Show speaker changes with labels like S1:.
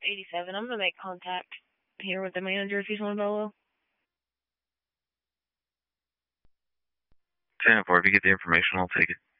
S1: 87. I'm going to make contact here with the manager if he's on Bolo.
S2: 10-4, if you get the information, I'll take it.